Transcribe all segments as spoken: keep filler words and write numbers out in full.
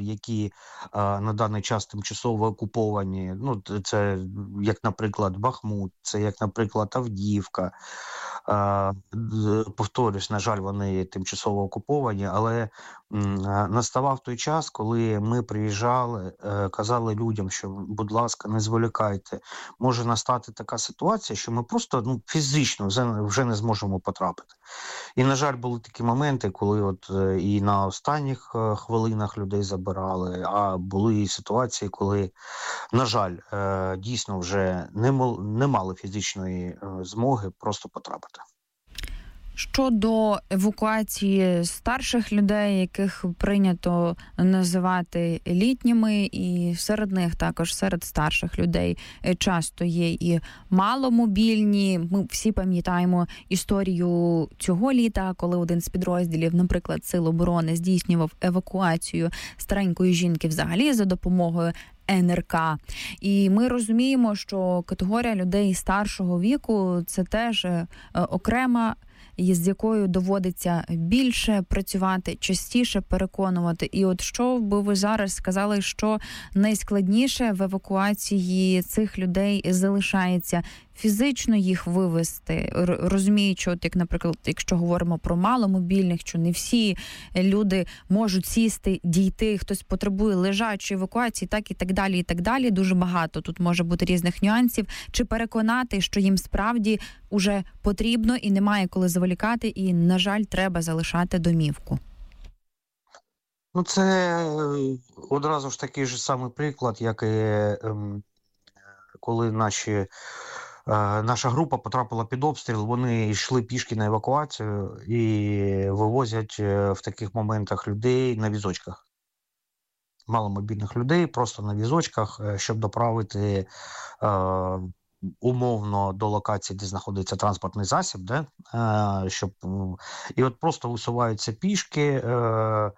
які а, на даний час тимчасово окуповані. Ну, це як, наприклад, Бахмут, це як, наприклад, Авдіївка. А, повторюсь, на жаль, вони тимчасово окуповані, але м, наставав той час, коли ми приїжджали, е, казали людям, що, будь ласка, не зволікайте. Може настати така ситуація, що ми просто ну, фізично вже, вже не зможемо потрапити. І, на жаль, були такі моменти, коли от е, і на останніх е, хвилинах людей забирали, а були і ситуації, коли, на жаль, е, дійсно вже не, мол- не мали фізичної е, змоги просто потрапити. Щодо евакуації старших людей, яких прийнято називати літніми, і серед них також, серед старших людей, часто є і маломобільні. Ми всі пам'ятаємо історію цього літа, коли один з підрозділів, наприклад, Сил оборони, здійснював евакуацію старенької жінки взагалі за допомогою ен ер ка. І ми розуміємо, що категорія людей старшого віку – це теж окрема, з якою доводиться більше працювати, частіше переконувати. І от що би ви зараз сказали, що найскладніше в евакуації цих людей залишається? Фізично їх вивести, розуміючи, от як, наприклад, якщо говоримо про маломобільних, що не всі люди можуть сісти, дійти, хтось потребує лежачої евакуації, так і так далі, і так далі. Дуже багато тут може бути різних нюансів. Чи переконати, що їм справді уже потрібно і немає коли зволікати, і, на жаль, треба залишати домівку? Ну, це одразу ж такий же самий приклад, як і ем, коли наші наша група потрапила під обстріл, вони йшли пішки на евакуацію і вивозять в таких моментах людей на візочках. Маломобільних людей просто на візочках, щоб доправити е, умовно до локації, де знаходиться транспортний засіб, де, е, щоб, і от просто висуваються пішки, е,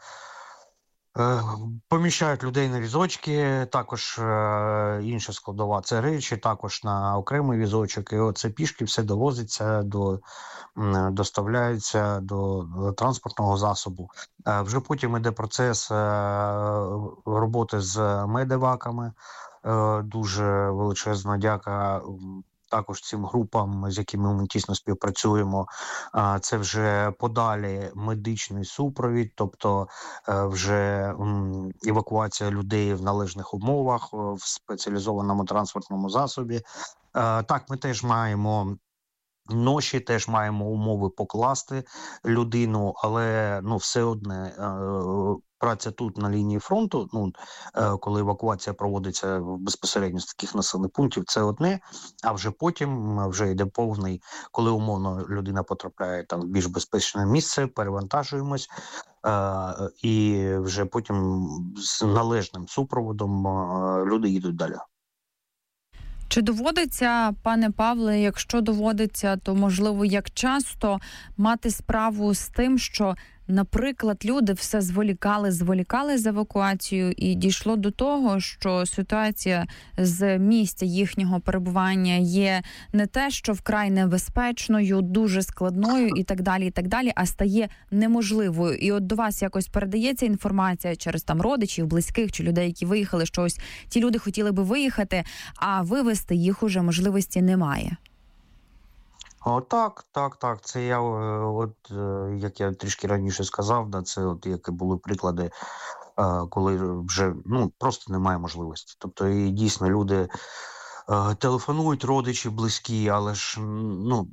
поміщають людей на візочки, також е, інша складова – це речі, також на окремий візочок, і оце пішки все довозиться, до, м, доставляється до транспортного засобу. Е, вже потім іде процес е, роботи з медеваками, е, дуже величезна дяка також цим групам, з якими ми тісно співпрацюємо. Це вже подалі медичний супровід, тобто вже евакуація людей в належних умовах, в спеціалізованому транспортному засобі. Так, ми теж маємо ноші, теж маємо умови покласти людину, але ну, все одне праця тут на лінії фронту, ну, коли евакуація проводиться безпосередньо з таких населених пунктів, це одне, а вже потім вже йде повний, коли умовно людина потрапляє там в більш безпечне місце, перевантажуємось, е- і вже потім з належним супроводом е- люди їдуть далі. Чи доводиться, пане Павле, якщо доводиться, то, можливо, як часто мати справу з тим, що, наприклад, люди все зволікали, зволікали з евакуацією і дійшло до того, що ситуація з місця їхнього перебування є не те, що вкрай небезпечною, дуже складною і так далі, і так далі, а стає неможливою. І от до вас якось передається інформація через там родичів, близьких чи людей, які виїхали, що ось ті люди хотіли би виїхати, а вивезти їх уже можливості немає. О, так, так, так. Це я, от як я трішки раніше сказав, да, це от які були приклади, коли вже ну просто немає можливості. Тобто, і дійсно люди телефонують, родичі, близькі, але ж ну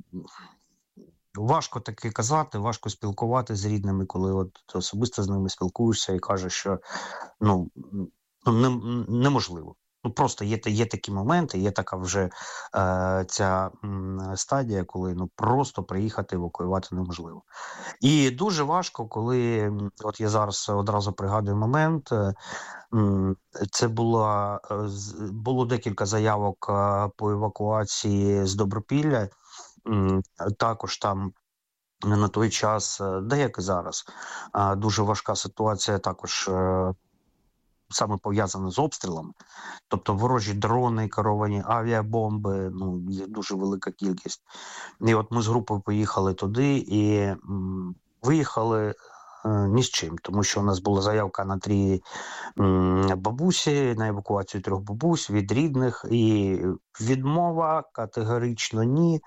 важко таке казати, важко спілкувати з рідними, коли от особисто з ними спілкуєшся і кажеш, що ну не, неможливо. Ну, просто є, є такі моменти, є така вже е, ця м, стадія, коли ну просто приїхати, евакуювати неможливо. І дуже важко, коли, от я зараз одразу пригадую момент, е, м, це була, е, було декілька заявок е, по евакуації з Добропілля, м, також там на той час, е, де як і зараз, е, дуже важка ситуація також, е, саме пов'язане з обстрілами, тобто ворожі дрони, керовані авіабомби, ну, є дуже велика кількість. І от ми з групою поїхали туди і м, виїхали, ні з чим, тому що у нас була заявка на три бабусі, на евакуацію трьох бабусь від рідних, і відмова категорично ні.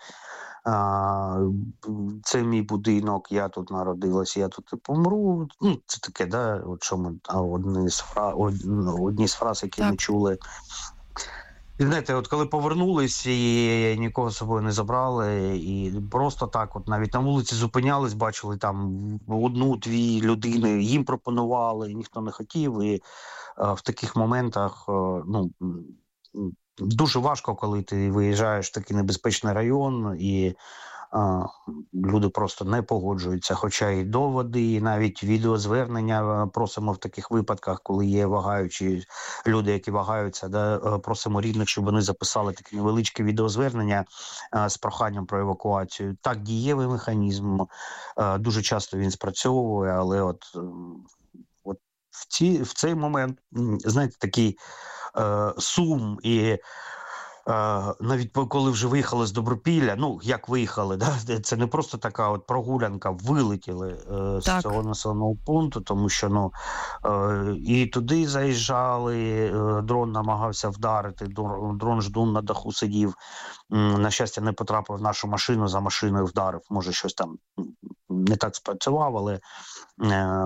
Це мій будинок, я тут народилась, я тут і помру. Ну, це таке, да, от що ми одні з фраз, одні з фраз, які так. ми чули. І знаєте, от коли повернулись і нікого з собою не забрали, і просто так, от навіть на вулиці зупинялись, бачили там одну-дві людини, їм пропонували, і ніхто не хотів. І а, в таких моментах, ну, дуже важко, коли ти виїжджаєш в такий небезпечний район, і а, люди просто не погоджуються, хоча і доводи, і навіть відеозвернення просимо в таких випадках, коли є вагаючі люди, які вагаються, да, просимо рідних, щоб вони записали таке невеличке відеозвернення а, з проханням про евакуацію. Так, дієвий механізм, а, дуже часто він спрацьовує, але от, от в, ці, в цей момент, знаєте, такий е, сум і Uh, навіть коли вже виїхали з Добропілля, ну, як виїхали, да? Це не просто така от прогулянка, вилетіли uh, з цього населеного пункту, тому що, ну, uh, і туди заїжджали, uh, дрон намагався вдарити, дрон ждун на даху сидів, um, на щастя, не потрапив в нашу машину, за машиною вдарив, може, щось там не так спрацював, але uh,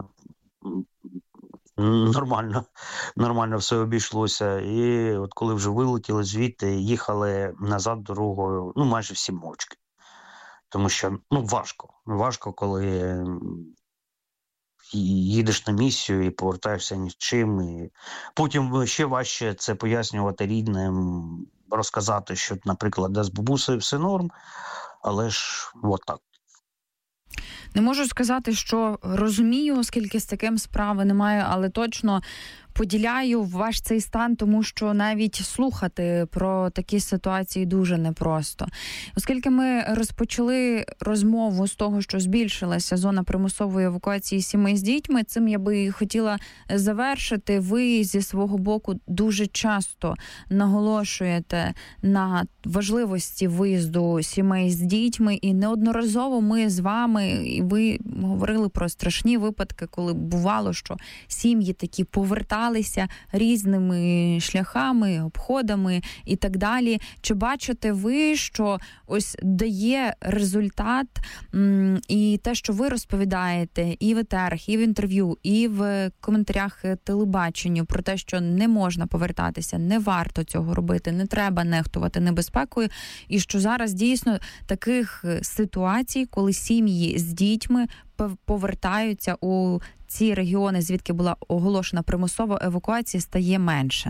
Нормально, нормально все обійшлося. І от коли вже вилетіли звідти, їхали назад дорогою, ну, майже всі мовчки. Тому що, ну, важко. Важко, коли їдеш на місію і повертаєшся ні з чим. І потім ще важче це пояснювати рідним, розказати, що, наприклад, де з бабусею все норм, але ж от так. Не можу сказати, що розумію, оскільки з таким справи немає, але точно поділяю ваш цей стан, тому що навіть слухати про такі ситуації дуже непросто. Оскільки ми розпочали розмову з того, що збільшилася зона примусової евакуації сімей з дітьми, цим я би хотіла завершити. Ви зі свого боку дуже часто наголошуєте на важливості виїзду сімей з дітьми, і неодноразово ми з вами, і ви говорили про страшні випадки, коли бувало, що сім'ї такі повертали різними шляхами, обходами і так далі. Чи бачите ви, що ось дає результат м- і те, що ви розповідаєте і в етерах, і в інтерв'ю, і в коментарях телебаченню про те, що не можна повертатися, не варто цього робити, не треба нехтувати небезпекою, і що зараз дійсно таких ситуацій, коли сім'ї з дітьми повертаються у ці регіони, звідки була оголошена примусова евакуація, стає менше?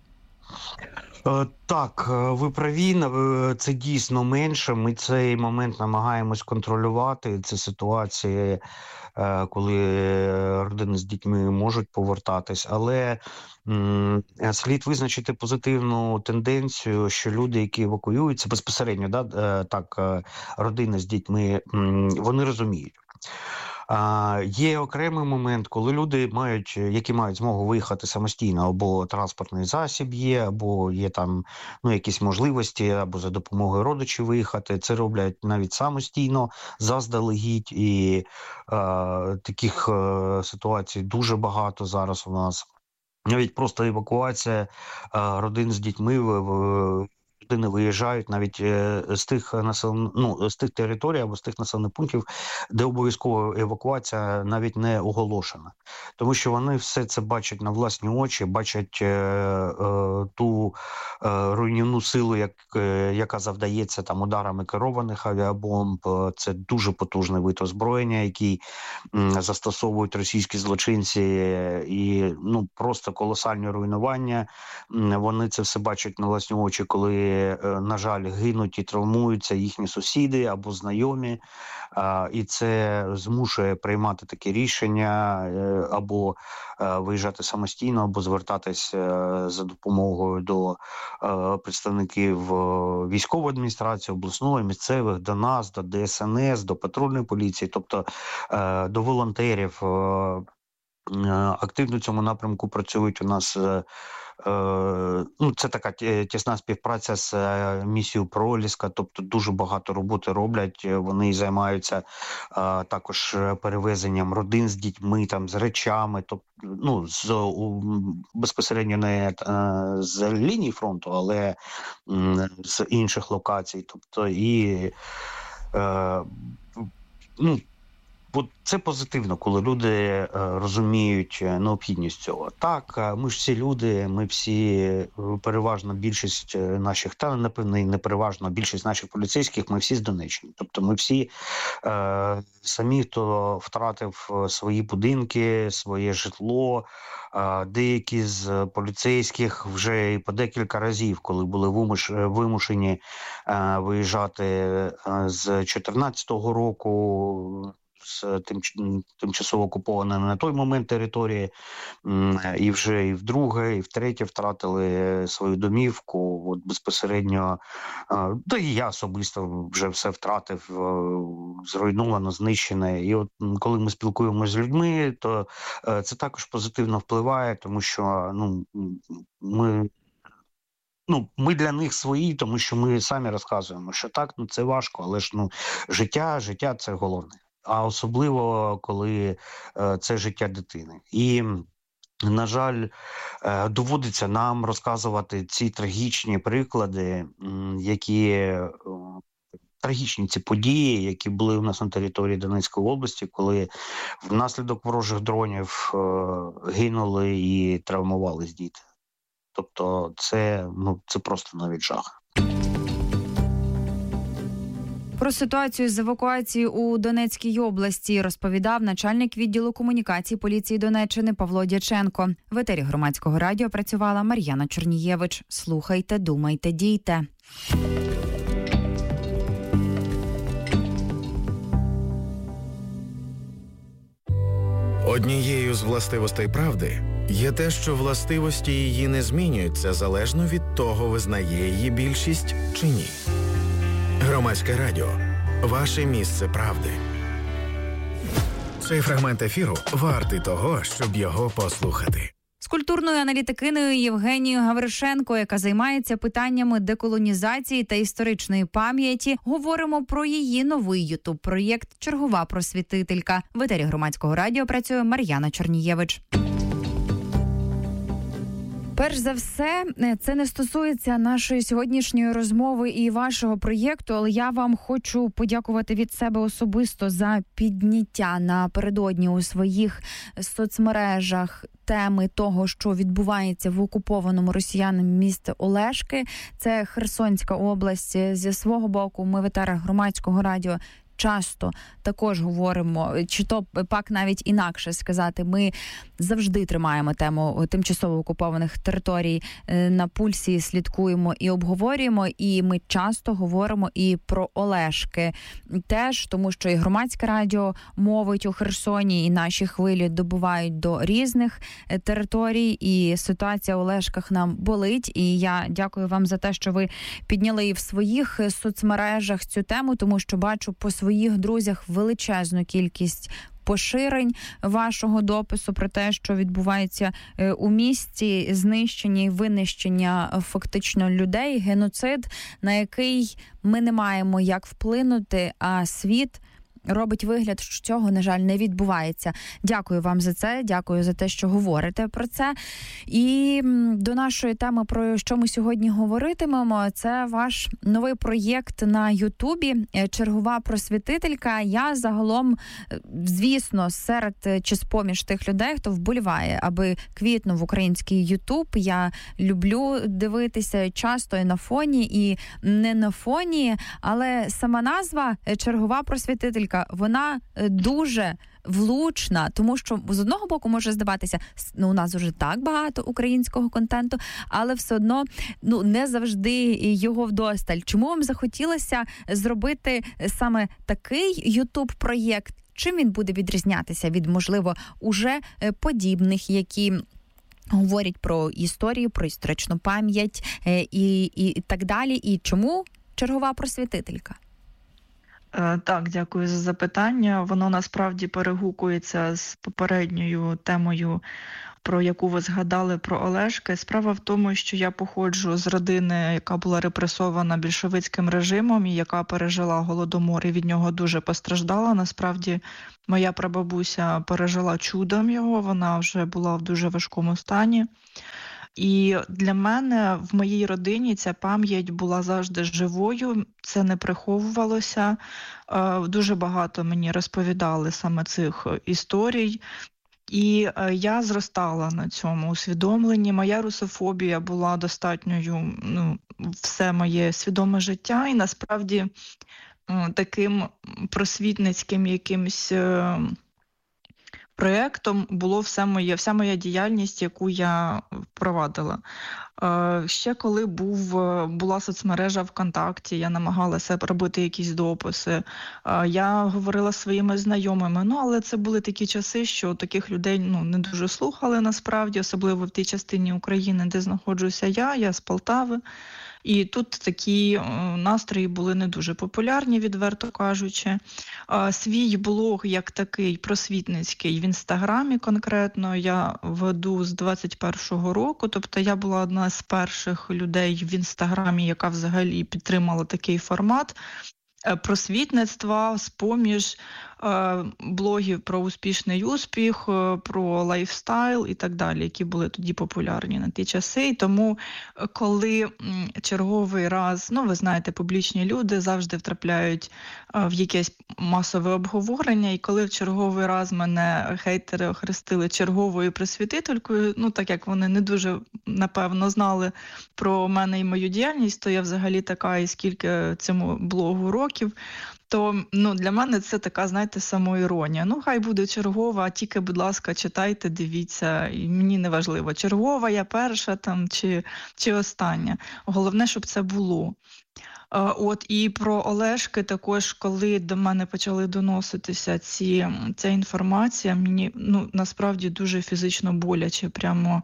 Так, ви праві, це дійсно менше. Ми цей момент намагаємось контролювати. Це ситуації, коли родини з дітьми можуть повертатись, але м, слід визначити позитивну тенденцію, що люди, які евакуюються безпосередньо, да, так, родини з дітьми, вони розуміють. А, є окремий момент, коли люди мають, які мають змогу виїхати самостійно, або транспортний засіб є, або є там, ну, якісь можливості, або за допомогою родичів виїхати. Це роблять навіть самостійно, заздалегідь, і а, таких а, ситуацій дуже багато зараз у нас. Навіть просто евакуація а, родин з дітьми в, в Людини виїжджають навіть з тих населених, ну, з тих територій або з тих населених пунктів, де обов'язкова евакуація навіть не оголошена. Тому що вони все це бачать на власні очі, бачать е, е, ту е, руйнівну силу, як, е, яка завдається там ударами керованих авіабомб. Це дуже потужний вид озброєння, який м, застосовують російські злочинці, і, ну, просто колосальні руйнування. Вони це все бачать на власні очі, коли, на жаль, гинуть і травмуються їхні сусіди або знайомі, і це змушує приймати такі рішення або виїжджати самостійно, або звертатись за допомогою до представників військової адміністрації, обласної, місцевих, до нас, до Де Ес Ен Ес, до патрульної поліції, тобто до волонтерів. Активно в цьому напрямку працюють у нас ну, це така тісна співпраця з місією Проліска, тобто дуже багато роботи роблять. Вони займаються також перевезенням родин з дітьми, там, з речами, тобто, ну, з, безпосередньо не з лінії фронту, але з інших локацій. Тобто, і ну, От це позитивно, коли люди е, розуміють необхідність цього. Так, ми ж всі люди, ми всі, переважно більшість наших, та напевно, не переважно, більшість наших поліцейських, ми всі з Донеччини. Тобто ми всі е, самі, хто втратив свої будинки, своє житло, е, деякі з поліцейських вже і по декілька разів, коли були вимуш, вимушені е, виїжджати е, з чотирнадцятого року, з тим, тимчасово окупованої на той момент території, і вже і вдруге, і втретє втратили свою домівку. От безпосередньо, та і я особисто вже все втратив, зруйновано, знищене. І от коли ми спілкуємося з людьми, то це також позитивно впливає, тому що ну ми. Ну, ми для них свої, тому що ми самі розказуємо, що так, ну це важко, але ж ну життя, життя це головне. А особливо, коли е, це життя дитини. І, на жаль, е, доводиться нам розказувати ці трагічні приклади, м, які е, трагічні ці події, які були у нас на території Донецької області, коли внаслідок ворожих дронів е, гинули і травмувались діти. Тобто це, ну, це просто навіть жах. Про ситуацію з евакуацією у Донецькій області розповідав начальник відділу комунікації поліції Донеччини Павло Дяченко. В етері Громадського радіо працювала Мар'яна Чернієвич. Слухайте, думайте, дійте. Однією з властивостей правди є те, що властивості її не змінюються залежно від того, визнає її більшість чи ні. Громадське радіо. Ваше місце правди. Цей фрагмент ефіру вартий того, щоб його послухати. З культурною аналітикиною Євгенією Гавришенко, яка займається питаннями деколонізації та історичної пам'яті, говоримо про її новий ютуб-проєкт «Чергова просвітителька». В етері Громадського радіо працює Мар'яна Чернієвич. Перш за все, це не стосується нашої сьогоднішньої розмови і вашого проєкту, але я вам хочу подякувати від себе особисто за підняття напередодні у своїх соцмережах теми того, що відбувається в окупованому росіянами місті Олешки. Це Херсонська область. Зі свого боку ми в етерах Громадського радіо часто також говоримо, чи то пак навіть інакше сказати, ми завжди тримаємо тему тимчасово окупованих територій на пульсі, слідкуємо і обговорюємо, і ми часто говоримо і про Олешки теж, тому що і Громадське радіо мовить у Херсоні, і наші хвилі добувають до різних територій, і ситуація у Олешках нам болить, і я дякую вам за те, що ви підняли і в своїх соцмережах цю тему, тому що бачу по своїх друзях величезну кількість поширень вашого допису про те, що відбувається у місті, знищення і винищення фактично людей, геноцид, на який ми не маємо як вплинути, а світ робить вигляд, що цього, на жаль, не відбувається. Дякую вам за це, дякую за те, що говорите про це. І до нашої теми, про що ми сьогодні говоритимемо, це ваш новий проєкт на Ютубі «Чергова просвітителька». Я загалом, звісно, серед чи з-поміж тих людей, хто вболіває, аби квітнув український Ютуб. Я люблю дивитися часто і на фоні, і не на фоні, але сама назва «Чергова просвітителька», вона дуже влучна, тому що з одного боку може здаватися, ну у нас вже так багато українського контенту, але все одно ну не завжди його вдосталь. Чому вам захотілося зробити саме такий YouTube-проєкт? Чим він буде відрізнятися від, можливо, уже подібних, які говорять про історію, про історичну пам'ять і, і, і так далі? І чому чергова просвітителька? Так, дякую за запитання. Воно насправді перегукується з попередньою темою про яку ви згадали, про Олешки. Справа в тому, що я походжу з родини, яка була репресована більшовицьким режимом і яка пережила Голодомор і від нього дуже постраждала. Насправді, моя прабабуся пережила чудом його, вона вже була в дуже важкому стані. І для мене в моїй родині ця пам'ять була завжди живою, це не приховувалося. Дуже багато мені розповідали саме цих історій. І я зростала на цьому усвідомленні. Моя русофобія була достатньою, ну, все моє свідоме життя. І насправді таким просвітницьким якимсь проєктом було все моє, вся моя діяльність, яку я впровадила. Ще коли був, була соцмережа ВКонтакті, я намагалася робити якісь дописи. Я говорила зі своїми знайомими, ну, але це були такі часи, що таких людей, ну, не дуже слухали насправді, особливо в тій частині України, де знаходжуся я, я з Полтави. І тут такі настрої були не дуже популярні, відверто кажучи. Свій блог, як такий просвітницький, в Інстаграмі конкретно я веду з двадцять першого року. Тобто я була одна з перших людей в Інстаграмі, яка взагалі підтримала такий формат просвітництва з-поміж е, блогів про успішний успіх, про лайфстайл і так далі, які були тоді популярні на ті часи. І тому, коли черговий раз, ну, ви знаєте, публічні люди завжди втрапляють е, в якесь масове обговорення, і коли в черговий раз мене хейтери охрестили черговою просвітителькою, ну, так як вони не дуже, напевно, знали про мене і мою діяльність, то я взагалі така, і скільки цьому блогу років, то, ну, для мене це така, знаєте, самоіронія. Ну, хай буде чергова, тільки, будь ласка, читайте, дивіться, і мені не важливо, чергова я перша там чи, чи остання. Головне, щоб це було. От, і про Олешки також, коли до мене почали доноситися ці, ця інформація, мені, ну, насправді дуже фізично боляче прямо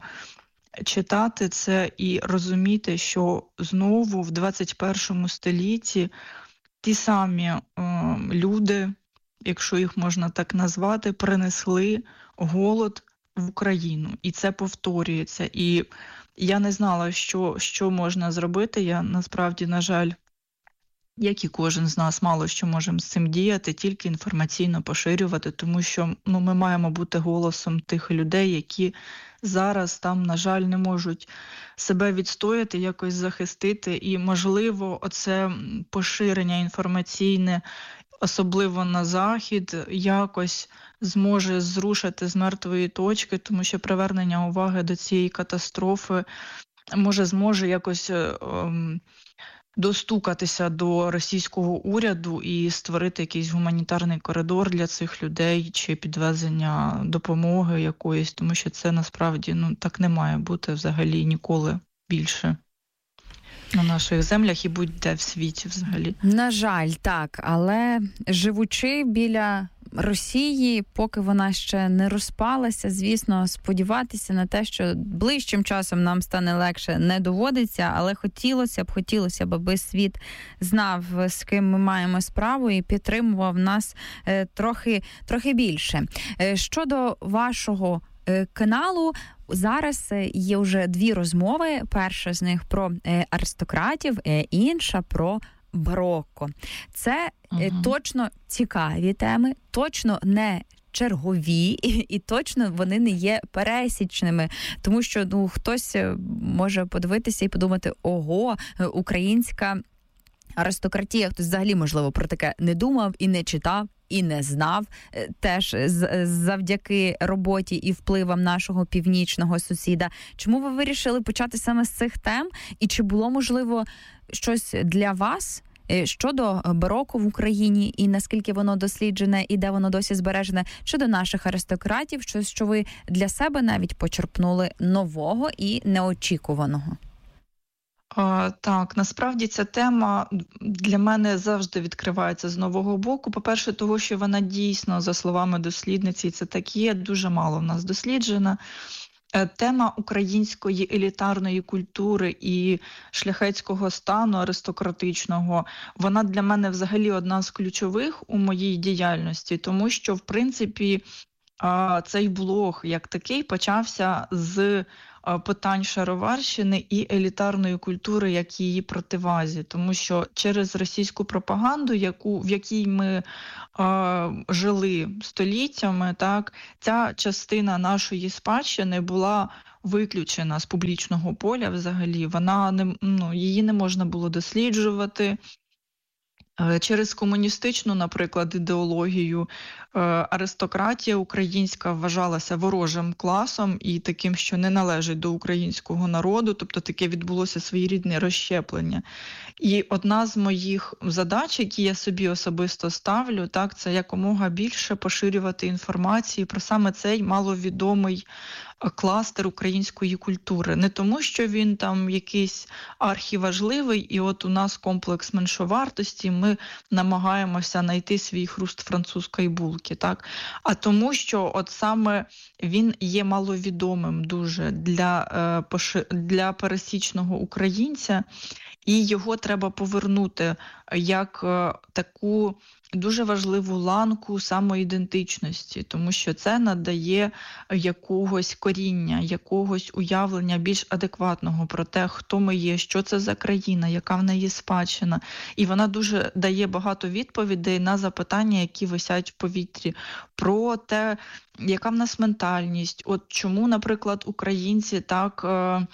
читати це і розуміти, що знову в двадцять першому столітті ті самі е, люди, якщо їх можна так назвати, принесли голод в Україну. І це повторюється. І я не знала, що, що можна зробити. Я насправді, на жаль, як і кожен з нас, мало що можемо з цим діяти, тільки інформаційно поширювати, тому що, ну, ми маємо бути голосом тих людей, які зараз там, на жаль, не можуть себе відстояти, якось захистити. І, можливо, оце поширення інформаційне, особливо на Захід, якось зможе зрушити з мертвої точки, тому що привернення уваги до цієї катастрофи може зможе якось ем, достукатися до російського уряду і створити якийсь гуманітарний коридор для цих людей чи підвезення допомоги якоїсь, тому що це насправді, ну, так не має бути взагалі ніколи більше на наших землях і будь-де в світі взагалі. На жаль, так, але живучи біля Росії, поки вона ще не розпалася, звісно, сподіватися на те, що ближчим часом нам стане легше, не доводиться, але хотілося б, хотілося б, аби світ знав, з ким ми маємо справу і підтримував нас е, трохи, трохи більше. Е, щодо вашого е, каналу, зараз є вже дві розмови. Перша з них про е, аристократів, е, інша про барокко. Це uh-huh. точно цікаві теми, точно не чергові і, і точно вони не є пересічними. Тому що, ну, хтось може подивитися і подумати, ого, українська аристократія, хтось взагалі, можливо, про таке не думав і не читав, і не знав, теж завдяки роботі і впливам нашого північного сусіда. Чому ви вирішили почати саме з цих тем? І чи було, можливо, щось для вас щодо бароко в Україні і наскільки воно досліджене і де воно досі збережене, щодо наших аристократів, щось, що ви для себе навіть почерпнули нового і неочікуваного? А, так, насправді ця тема для мене завжди відкривається з нового боку. По-перше, того, що вона дійсно, за словами дослідниці, це так є, дуже мало в нас досліджена. Тема української елітарної культури і шляхетського стану аристократичного, вона для мене взагалі одна з ключових у моїй діяльності, тому що, в принципі, цей блог як такий почався з питань шароварщини і елітарної культури, як її противазі. Тому що через російську пропаганду, яку, в якій ми е, жили століттями, так, ця частина нашої спадщини була виключена з публічного поля взагалі. Вона не, ну, її не можна було досліджувати. Через комуністичну, наприклад, ідеологію аристократія українська вважалася ворожим класом і таким, що не належить до українського народу, тобто таке відбулося своєрідне розщеплення. І одна з моїх задач, які я собі особисто ставлю, так, це якомога більше поширювати інформацію про саме цей маловідомий кластер української культури. Не тому, що він там якийсь архіважливий, і от у нас комплекс меншовартості, ми намагаємося знайти свій хруст французької булки, так? А тому, що от саме він є маловідомим дуже для, е, поши... для пересічного українця, і його треба повернути як е, таку дуже важливу ланку самоідентичності, тому що це надає якогось коріння, якогось уявлення більш адекватного про те, хто ми є, що це за країна, яка в неї спадщина. І вона дуже дає багато відповідей на запитання, які висять в повітрі, про те, яка в нас ментальність, от чому, наприклад, українці так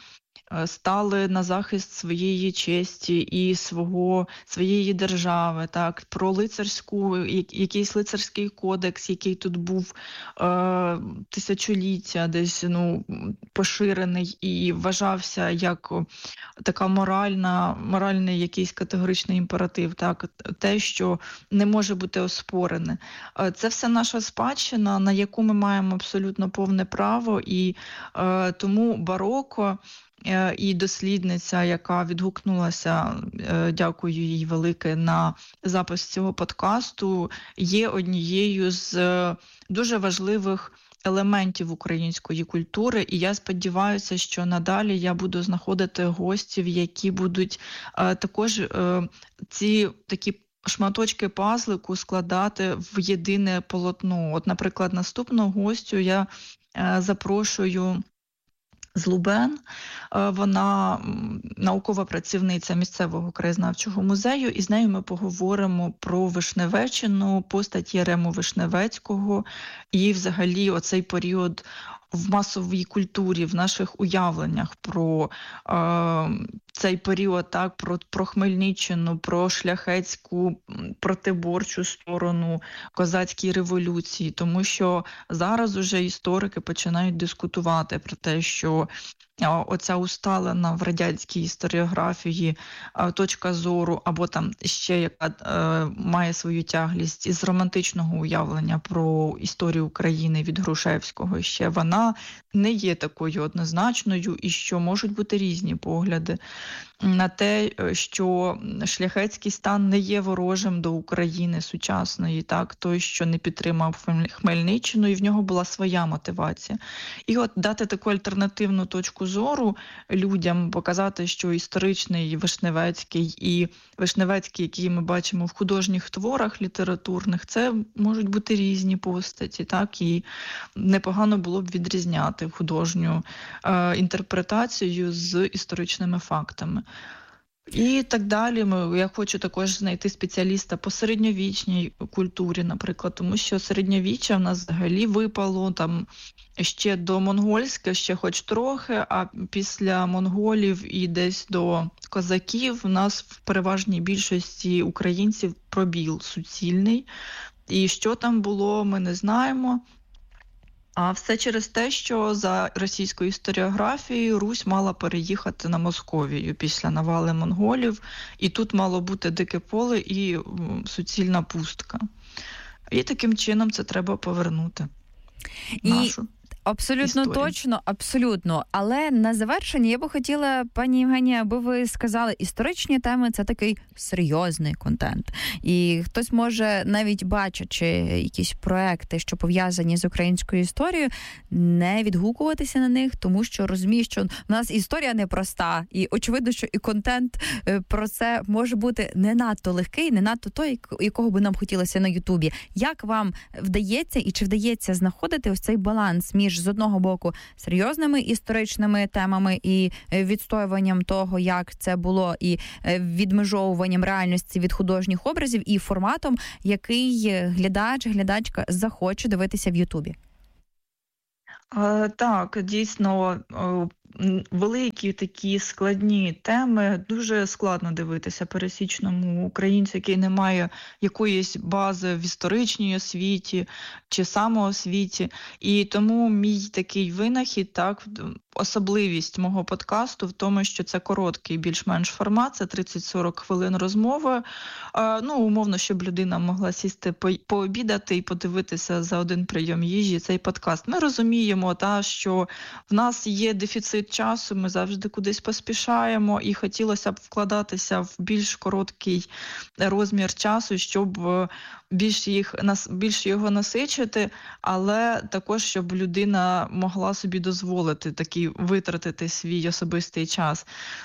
стали на захист своєї честі і свого, своєї держави, так, про лицарську, якийсь лицарський кодекс, який тут був е, тисячоліття десь, ну, поширений і вважався як така моральна, моральний якийсь категоричний імператив, так, те, що не може бути оспорене. Це все наша спадщина, на яку ми маємо абсолютно повне право, і е, тому бароко і дослідниця, яка відгукнулася, дякую їй велике, на запис цього подкасту, є однією з дуже важливих елементів української культури, і я сподіваюся, що надалі я буду знаходити гостів, які будуть також ці такі шматочки пазлику складати в єдине полотно. От, наприклад, наступного гостю я запрошую з Лубен. Вона наукова працівниця місцевого краєзнавчого музею, і з нею ми поговоримо про Вишневеччину, постать Єрему Вишневецького і взагалі оцей період в масовій культурі, в наших уявленнях про е, цей період, так, про, про Хмельниччину, про шляхетську протиборчу сторону козацькій революції, тому що зараз уже історики починають дискутувати про те, що оця усталена в радянській історіографії точка зору, або там ще яка е, має свою тяглість із романтичного уявлення про історію України від Грушевського, ще вона не є такою однозначною, і що можуть бути різні погляди на те, що шляхетський стан не є ворожим до України сучасної, так, той, що не підтримав Хмельниччину, і в нього була своя мотивація. І от дати таку альтернативну точку зору людям, показати, що історичний Вишневецький і Вишневецький, який ми бачимо в художніх творах літературних, це можуть бути різні постаті, так, і непогано було б відрізняти художню е, інтерпретацію з історичними фактами. І так далі. Я хочу також знайти спеціаліста по середньовічній культурі, наприклад, тому що середньовіччя в нас взагалі випало там ще до монгольське, ще хоч трохи, а після монголів і десь до козаків у нас в переважній більшості українців пробіл суцільний. І що там було, ми не знаємо. А все через те, що за російською історіографією Русь мала переїхати на Московію після навали монголів, і тут мало бути дике поле і суцільна пустка. І таким чином це треба повернути. І нашу. Абсолютно історій. точно, абсолютно. Але на завершення я би хотіла, пані Євгенія, аби ви сказали, історичні теми – це такий серйозний контент. І хтось може, навіть бачачи якісь проекти, що пов'язані з українською історією, не відгукуватися на них, тому що розуміє, що в нас історія непроста. І очевидно, що і контент про це може бути не надто легкий, не надто той, якого би нам хотілося на Ютубі. Як вам вдається і чи вдається знаходити ось цей баланс між, з одного боку, серйозними історичними темами і відстоюванням того, як це було, і відмежовуванням реальності від художніх образів, і форматом, який глядач, глядачка захоче дивитися в Ютубі? Е, Так, дійсно, е, м, великі такі складні теми дуже складно дивитися пересічному українцю, який не має якоїсь бази в історичній освіті чи самоосвіті. І тому мій такий винахід, так, д- особливість мого подкасту в тому, що це короткий більш-менш формат, це тридцять-сорок хвилин розмови. Е, Ну, умовно, щоб людина могла сісти по- пообідати і подивитися за один прийом їжі цей подкаст. Ми розуміємо, та, що в нас є дефіцит часу, ми завжди кудись поспішаємо, і хотілося б вкладатися в більш короткий розмір часу, щоб е, більш їх нас більш його насичити, але також щоб людина могла собі дозволити такий витратити свій особистий час.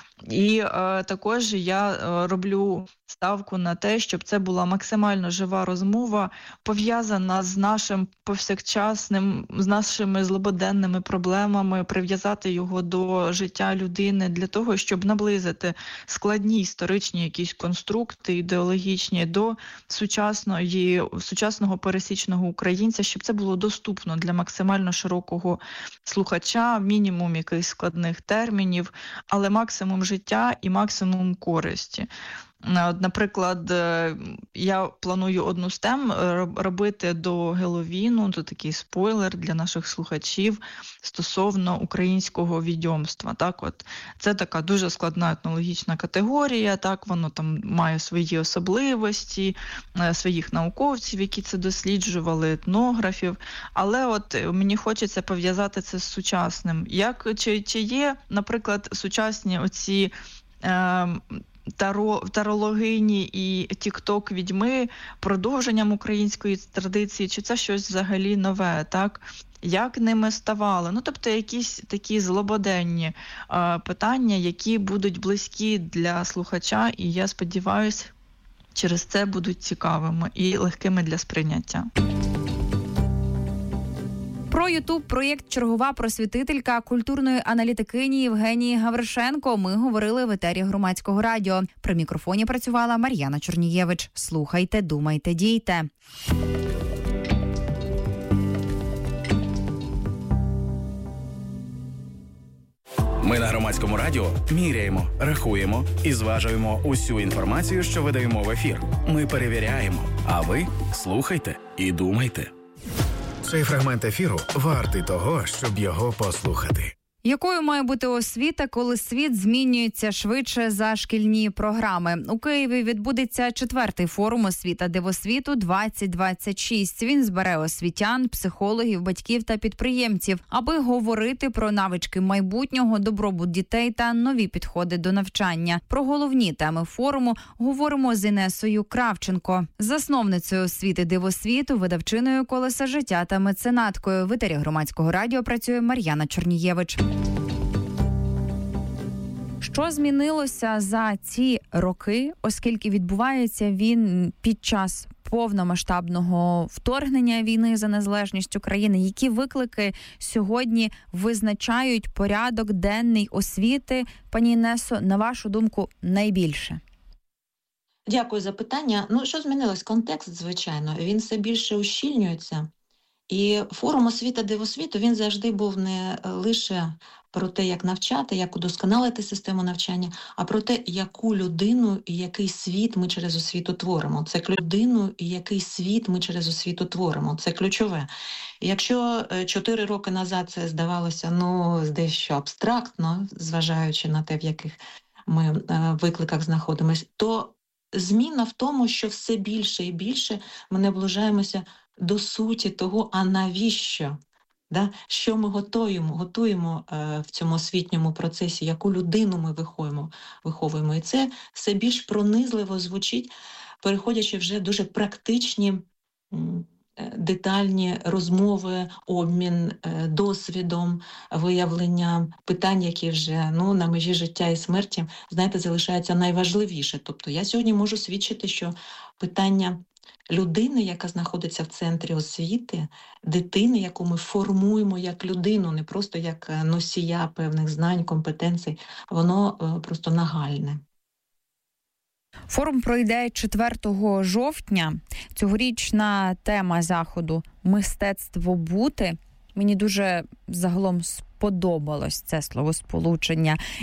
І е, також я е, роблю ставку на те, щоб це була максимально жива розмова, пов'язана з нашим повсякчасним, з нашими злободенними проблемами, прив'язати його до життя людини для того, щоб наблизити складні історичні якісь конструкти ідеологічні до сучасної, сучасного пересічного українця, щоб це було доступно для максимально широкого слухача, мінімум якихось складних термінів, але максимум життя і максимум користі. Е, Наприклад, е, я планую одну з тем е, роб- робити до Геловіну, то такий спойлер для наших слухачів стосовно українського відьомства. Так, от це така дуже складна етнологічна категорія. Так, воно там має свої особливості, е, своїх науковців, які це досліджували, етнографів. Але от е, мені хочеться пов'язати це з сучасним. Як чи, чи є, наприклад, сучасні оці е, таро, тарологині і тік-ток відьми продовженням української традиції, чи це щось взагалі нове, так? Як ними ставали? Ну, тобто якісь такі злободенні е, питання, які будуть близькі для слухача, і я сподіваюся, через це будуть цікавими і легкими для сприйняття. Про Ютуб-проєкт «Чергова просвітителька» культурної аналітикині Євгенії Гавришенко ми говорили в етері Громадського радіо. При мікрофоні працювала Мар'яна Чорнієвич. Слухайте, думайте, дійте. Ми на Громадському радіо міряємо, рахуємо і зважуємо усю інформацію, що видаємо в ефір. Ми перевіряємо, а ви слухайте і думайте. Цей фрагмент ефіру вартий того, щоб його послухати. Якою має бути освіта, коли світ змінюється швидше за шкільні програми? У Києві відбудеться четвертий форум «Освіта дивосвіту двадцять двадцять шість». Він збере освітян, психологів, батьків та підприємців, аби говорити про навички майбутнього, добробут дітей та нові підходи до навчання. Про головні теми форуму говоримо з Інесою Кравченко, засновницею освіти дивосвіту, видавчиною «Колеса життя» та меценаткою. В етері Громадського радіо працює Мар'яна Чорнієвич. Що змінилося за ці роки, оскільки відбувається він під час повномасштабного вторгнення війни за незалежність України? Які виклики сьогодні визначають порядок денний освіти? Пані Інесо, на вашу думку, найбільше? Дякую за питання. Ну, що змінилось? Контекст, звичайно, він все більше ущільнюється. І форум «Освіта дивосвіту» він завжди був не лише про те, як навчати, як удосконалити систему навчання, а про те, яку людину і який світ ми через освіту творимо. Це людину і який світ ми через освіту творимо. Це ключове. І якщо чотири роки назад це здавалося, ну, дещо абстрактно, зважаючи на те, в яких ми е, викликах знаходимося, то зміна в тому, що все більше і більше ми наближаємося до суті того, а навіщо Да? Що ми готуємо, готуємо е, в цьому освітньому процесі, яку людину ми виховуємо, виховуємо. І це все більш пронизливо звучить, переходячи вже в дуже практичні, м, е, детальні розмови, обмін е, досвідом, виявлення питань, які вже ну, на межі життя і смерті, знаєте, залишаються найважливіше. Тобто я сьогодні можу свідчити, що питання людини, яка знаходиться в центрі освіти, дитини, яку ми формуємо як людину, не просто як е, носія певних знань, компетенцій, воно е, просто нагальне. Форум пройде четвертого жовтня. Цьогорічна тема заходу «Мистецтво бути». Мені дуже загалом сподобалось це словосполучення.